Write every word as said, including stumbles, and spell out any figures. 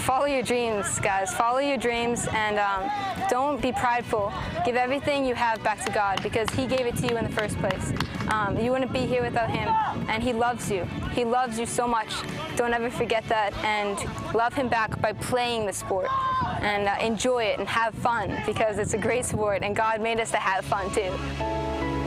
follow your dreams, guys. Follow your dreams, and um, don't be prideful. Give everything you have back to God, because He gave it to you in the first place. Um, you wouldn't be here without Him, and He loves you. He loves you so much. Don't ever forget that, and love Him back by playing the sport, and uh, enjoy it and have fun, because it's a great sport, and God made us to have fun too.